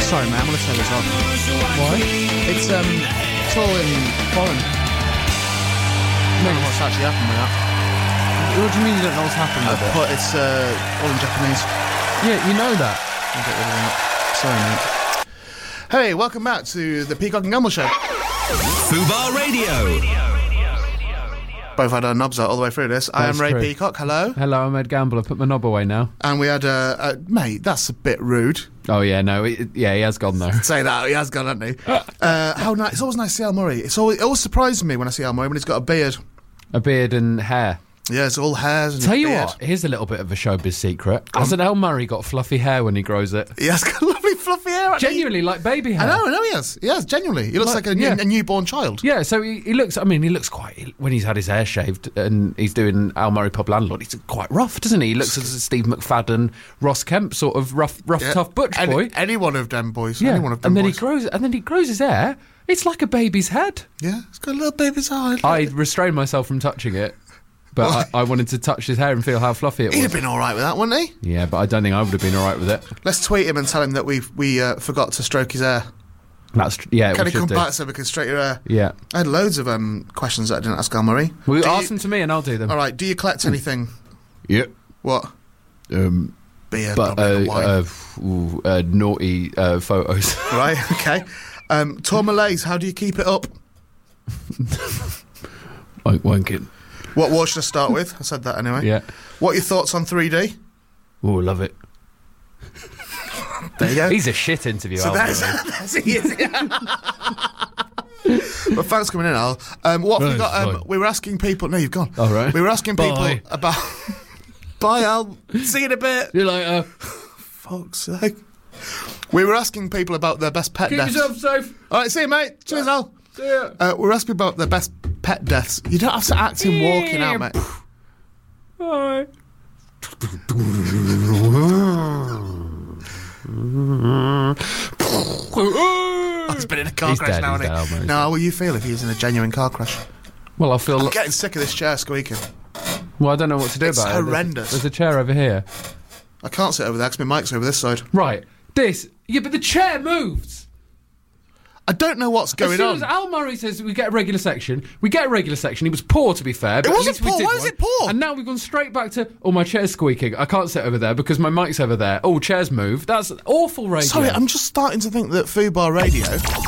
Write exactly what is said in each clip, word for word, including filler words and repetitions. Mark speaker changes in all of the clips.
Speaker 1: Sorry, man, I'm going to turn this off.
Speaker 2: Why?
Speaker 1: It's, um, it's all in foreign. I don't know what's actually happened with that.
Speaker 2: What do you mean you don't know what's happened with it?
Speaker 1: But it's, uh, all in Japanese.
Speaker 2: Yeah, you know that.
Speaker 1: I'll get rid of that. Sorry, mate. Hey, welcome back to the Peacock and Gamble Show.
Speaker 3: Fubar Radio.
Speaker 1: Both had our knobs out all the way through this.
Speaker 2: That's
Speaker 1: I am Ray
Speaker 2: true.
Speaker 1: Peacock, hello.
Speaker 2: Hello, I'm Ed Gamble. I put my knob away now.
Speaker 1: And we had, uh, uh, mate, that's a bit rude.
Speaker 2: Oh, yeah, no. It, it- yeah, he has gone, though.
Speaker 1: Say that, he has gone, hasn't he? uh, how nice, it's always nice to see Al Murray. It's always, it always surprises me when I see Al Murray when he's got a beard.
Speaker 2: A beard and hair.
Speaker 1: Yeah, it's all hairs and
Speaker 2: Tell
Speaker 1: a
Speaker 2: you
Speaker 1: beard.
Speaker 2: what, here's a little bit of a showbiz secret. Hasn't Al Murray got fluffy hair when he grows it?
Speaker 1: He has got lovely fluffy hair, hasn't he?
Speaker 2: Genuinely, like baby hair.
Speaker 1: I know, I know he has. He has, genuinely. He looks like,
Speaker 2: Like,
Speaker 1: a,
Speaker 2: yeah.
Speaker 1: a newborn child.
Speaker 2: Yeah, so he, he looks, I mean, he looks quite, when he's had his hair shaved and he's doing Al Murray Pub Landlord, he's quite rough, doesn't he? He looks like a Steve McFadden, Ross Kemp sort of rough, rough
Speaker 1: Yeah.
Speaker 2: tough butch
Speaker 1: any,
Speaker 2: boy.
Speaker 1: Any one of them boys.
Speaker 2: Yeah,
Speaker 1: Any one of them
Speaker 2: and then
Speaker 1: boys.
Speaker 2: he grows, and then he grows his hair. It's like a baby's head.
Speaker 1: Yeah, he's got a little baby's eye.
Speaker 2: I restrained myself from touching it, but I, I wanted to touch his hair and feel how fluffy it
Speaker 1: He'd
Speaker 2: was.
Speaker 1: have been all right with that, wouldn't he?
Speaker 2: Yeah, but I don't think I would have been all right with it.
Speaker 1: Let's tweet him and tell him that we we uh, forgot to stroke his hair.
Speaker 2: That's tr- yeah.
Speaker 1: Can
Speaker 2: we
Speaker 1: he
Speaker 2: should
Speaker 1: come
Speaker 2: do.
Speaker 1: back so we can stroke your hair?
Speaker 2: Yeah.
Speaker 1: I had loads of um, questions that I didn't ask Al Murray.
Speaker 2: Well,
Speaker 1: Do
Speaker 2: ask
Speaker 1: you-
Speaker 2: them to me and I'll do them.
Speaker 1: All right, do you collect anything?
Speaker 2: Yep.
Speaker 1: What?
Speaker 2: Um,
Speaker 1: Beer,
Speaker 2: but
Speaker 1: probably,
Speaker 2: uh,
Speaker 1: wine.
Speaker 2: uh, ooh, uh, naughty uh, photos.
Speaker 1: Right, okay. Um, Tourmalets, how do you keep it up?
Speaker 2: Wank wanking.
Speaker 1: What war should I start with? I said that anyway.
Speaker 2: Yeah.
Speaker 1: What are your thoughts on three D?
Speaker 2: Oh, love it.
Speaker 1: There you go.
Speaker 2: He's a shit interview.
Speaker 1: So
Speaker 2: Al
Speaker 1: that's,
Speaker 2: Murray.
Speaker 1: that's he is. But thanks for coming in, Al. Um, what have we
Speaker 2: No,
Speaker 1: got? Um,
Speaker 2: fine.
Speaker 1: we were asking people. No, you've gone.
Speaker 2: All right.
Speaker 1: We were asking people
Speaker 2: Bye.
Speaker 1: about. Bye, Al. See you in a bit.
Speaker 2: You're like, uh,
Speaker 1: Fuck's sake. We were asking people about their best pet
Speaker 2: keep
Speaker 1: deaths.
Speaker 2: yourself safe.
Speaker 1: All right, see you, mate. Cheers, Al.
Speaker 2: See ya.
Speaker 1: Uh, we were asking about their best pet deaths. You don't have to act him walking out, mate.
Speaker 2: Bye.
Speaker 1: He's been in a car
Speaker 2: He's
Speaker 1: crash
Speaker 2: dead,
Speaker 1: now,
Speaker 2: he's dead,
Speaker 1: hasn't he?
Speaker 2: Almost.
Speaker 1: No, how will you feel if he was in a genuine car crash?
Speaker 2: Well, I feel.
Speaker 1: I'm getting sick of this chair squeaking.
Speaker 2: Well, I don't know what to do
Speaker 1: It's
Speaker 2: about it. There's-
Speaker 1: horrendous.
Speaker 2: There's a chair over here.
Speaker 1: I can't sit over there because my mic's over this side.
Speaker 2: Right. This. Yeah, but the chair moves.
Speaker 1: I don't know what's
Speaker 2: As
Speaker 1: going
Speaker 2: soon
Speaker 1: on.
Speaker 2: as Al Murray says we get a regular section, we get a regular section. He was poor, to be fair. But at
Speaker 1: wasn't
Speaker 2: least we
Speaker 1: poor.
Speaker 2: did
Speaker 1: Why was
Speaker 2: one.
Speaker 1: it poor?
Speaker 2: And now we've gone straight back to, oh, my chair's squeaking. I can't sit over there because my mic's over there. Oh, chairs move. That's awful radio.
Speaker 1: Sorry, I'm just starting to think that Fubar Radio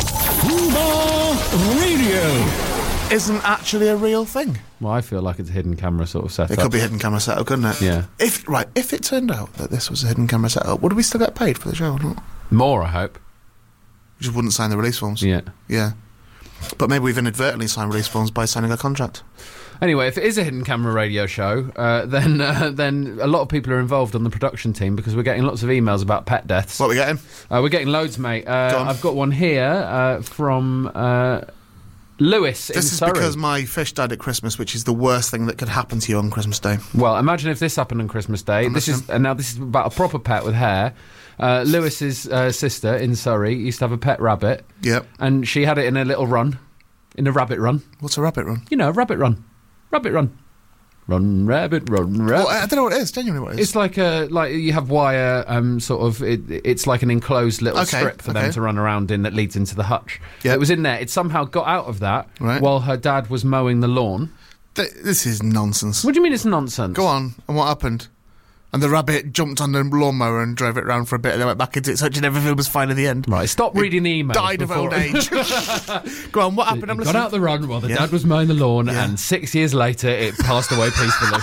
Speaker 3: Fubar Radio.
Speaker 1: isn't actually a real thing.
Speaker 2: Well, I feel like it's a hidden camera sort of setup.
Speaker 1: It could be a hidden camera setup, couldn't it?
Speaker 2: Yeah.
Speaker 1: If right, if it turned out that this was a hidden camera setup, would we still get paid for the show or not?
Speaker 2: More, I hope.
Speaker 1: We just wouldn't sign the release forms.
Speaker 2: Yeah.
Speaker 1: Yeah. But maybe we've inadvertently signed release forms by signing a contract.
Speaker 2: Anyway, if it is a hidden camera radio show, uh, then uh, then a lot of people are involved on the production team because we're getting lots of emails about pet deaths.
Speaker 1: What are we getting?
Speaker 2: Uh, we're getting loads, mate. Uh,
Speaker 1: Go on.
Speaker 2: I've got one here uh, from uh, Lewis in
Speaker 1: This is
Speaker 2: Surrey.
Speaker 1: because my fish died at Christmas, which is the worst thing that could happen to you on Christmas Day.
Speaker 2: Well, imagine if this happened on Christmas Day.
Speaker 1: I'm
Speaker 2: this is
Speaker 1: listening.
Speaker 2: and now this is about a proper pet with hair. Uh, Lewis's uh, sister in Surrey used to have a pet rabbit,
Speaker 1: Yep.
Speaker 2: and she had it in a little run, in a rabbit run.
Speaker 1: What's a rabbit run?
Speaker 2: You know, a rabbit run, rabbit run, run rabbit, run rabbit.
Speaker 1: Well, I don't know what it is. Genuinely, what it is.
Speaker 2: It's like a like you have wire, um, sort of. It, it's like an enclosed little
Speaker 1: Okay,
Speaker 2: strip for
Speaker 1: okay.
Speaker 2: them to run around in that leads into the hutch.
Speaker 1: Yeah.
Speaker 2: It was in there. It somehow got out of that
Speaker 1: Right.
Speaker 2: while her dad was mowing the lawn.
Speaker 1: Th- this is nonsense.
Speaker 2: What do you mean it's nonsense?
Speaker 1: Go on. And what happened? And the rabbit jumped on the lawnmower and drove it round for a bit and then went back into it, so that everything was fine at the end.
Speaker 2: Right, stop reading the email.
Speaker 1: Died of old age. Go on, what happened? I'm
Speaker 2: It got
Speaker 1: listening.
Speaker 2: out the run while the
Speaker 1: Yeah.
Speaker 2: dad was mowing the lawn,
Speaker 1: Yeah.
Speaker 2: and six years later, it passed away peacefully.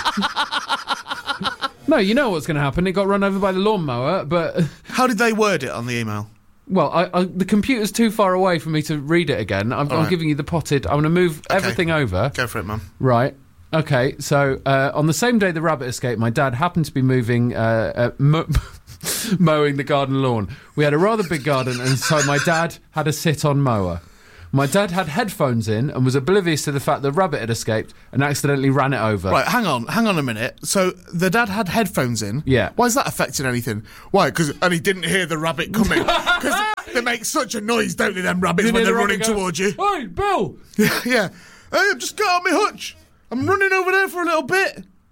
Speaker 2: No, you know what's going to happen. It got run over by the lawnmower, but
Speaker 1: How did they word it on the email?
Speaker 2: well, I, I, the computer's too far away for me to read it again. I'm, I'm
Speaker 1: right.
Speaker 2: giving you the potted. I'm going to move everything over.
Speaker 1: Go for it, Mum.
Speaker 2: Right. Okay. So uh, on the same day the rabbit escaped, my dad happened to be moving, uh, uh, mo- mowing the garden lawn. We had a rather big garden, and so my dad had a sit-on mower. My dad had headphones in and was oblivious to the fact the rabbit had escaped and accidentally ran it over.
Speaker 1: Right, hang on, hang on a minute. So the dad had headphones in.
Speaker 2: Yeah.
Speaker 1: Why is that affecting anything? Why? Because and he didn't hear the rabbit coming. Because they make such a noise, don't they? Them rabbits
Speaker 2: Didn't
Speaker 1: when
Speaker 2: hear
Speaker 1: they're
Speaker 2: the
Speaker 1: running
Speaker 2: rabbit go,
Speaker 1: towards you.
Speaker 2: Hey, Bill!
Speaker 1: Yeah, yeah. Hey, I've just got on my hutch. I'm running over there for a little bit.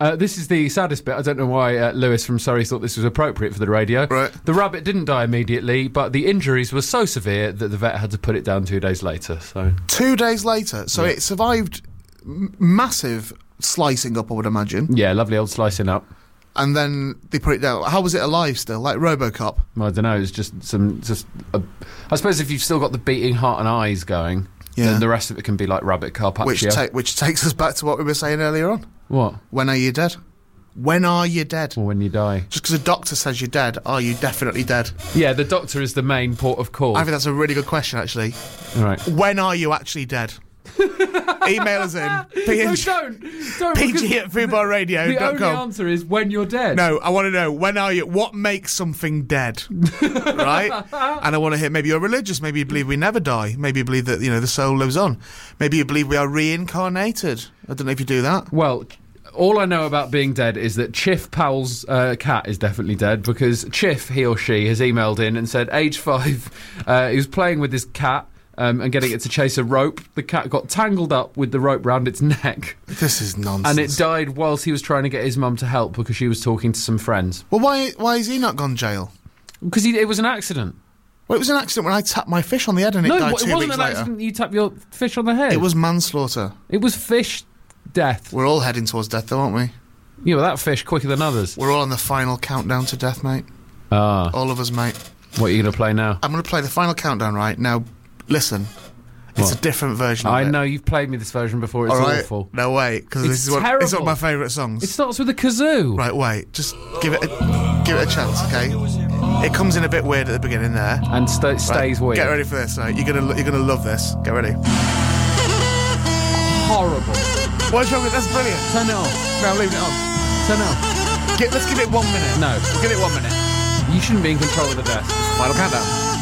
Speaker 2: Uh, this is the saddest bit. I don't know why uh, Lewis from Surrey thought this was appropriate for the radio.
Speaker 1: Right.
Speaker 2: The rabbit didn't die immediately, but the injuries were so severe that the vet had to put it down two days later. So
Speaker 1: Two days later. So
Speaker 2: Yeah.
Speaker 1: it survived m- massive slicing up, I would imagine.
Speaker 2: yeah, lovely old slicing up.
Speaker 1: And then they put it down. How was it alive still? Like RoboCop?
Speaker 2: I don't know. It's just some. Just. A, I suppose if you've still got the beating heart and eyes going,
Speaker 1: Yeah.
Speaker 2: then the rest of it can be like rabbit carpaccio.
Speaker 1: Which, ta- which takes us back to what we were saying earlier on.
Speaker 2: what?
Speaker 1: When are you dead? When are you dead?
Speaker 2: Well, when you die.
Speaker 1: Just because a doctor says you're dead, are you definitely dead?
Speaker 2: Yeah, the doctor is the main port of call.
Speaker 1: I think that's a really good question, actually.
Speaker 2: All right.
Speaker 1: When are you actually dead? Email us in. P
Speaker 2: No,
Speaker 1: N G,
Speaker 2: don't. Don't.
Speaker 1: P G
Speaker 2: because
Speaker 1: at football radio
Speaker 2: the
Speaker 1: dot
Speaker 2: only
Speaker 1: com.
Speaker 2: answer is when you're dead.
Speaker 1: No, I want to know, when are you? What makes something dead? Right? And I want to hear, maybe you're religious, maybe you believe we never die, maybe you believe that, you know, the soul lives on, maybe you believe we are reincarnated. I don't know if you do that.
Speaker 2: Well, all I know about being dead is that Chiff Powell's uh, cat is definitely dead because Chiff, he or she, has emailed in and said, age five, uh, he was playing with his cat um, and getting it to chase a rope. The cat got tangled up with the rope round its neck
Speaker 1: This is nonsense.
Speaker 2: and it died whilst he was trying to get his mum to help because she was talking to some friends.
Speaker 1: Well, why why has he not gone jail?
Speaker 2: Because it was an accident.
Speaker 1: Well, it was an accident when I tapped my fish on the head and it
Speaker 2: no,
Speaker 1: died
Speaker 2: it
Speaker 1: two
Speaker 2: wasn't
Speaker 1: weeks
Speaker 2: an
Speaker 1: later.
Speaker 2: accident. You tap your fish on the head.
Speaker 1: It was manslaughter.
Speaker 2: It was fish death.
Speaker 1: We're all heading towards death, though, aren't we?
Speaker 2: You know, that fish quicker than others.
Speaker 1: We're all on the final countdown to death, mate.
Speaker 2: Ah,
Speaker 1: All of us, mate.
Speaker 2: what are you going to play now?
Speaker 1: I'm going to play the final countdown right now. Listen, it's
Speaker 2: What?
Speaker 1: a different version of
Speaker 2: I
Speaker 1: it.
Speaker 2: know you've played me this version before. It's
Speaker 1: All right?
Speaker 2: awful.
Speaker 1: No, wait, because
Speaker 2: It's
Speaker 1: this is one, it's one of
Speaker 2: terrible.
Speaker 1: my favourite songs.
Speaker 2: It starts with a kazoo.
Speaker 1: Right, wait, just give it a, give it a chance, okay? It comes in a bit weird at the beginning there.
Speaker 2: And sta stays
Speaker 1: Right,
Speaker 2: weird.
Speaker 1: Get ready for this, right? You're gonna you're gonna love this. Get ready.
Speaker 2: Horrible.
Speaker 1: What's wrong with that's brilliant?
Speaker 2: Turn it off.
Speaker 1: No, I'm leaving it on.
Speaker 2: Turn it off.
Speaker 1: Get, let's give it one minute.
Speaker 2: No.
Speaker 1: We'll give it one minute.
Speaker 2: You shouldn't be in control of the desk.
Speaker 1: Final countdown.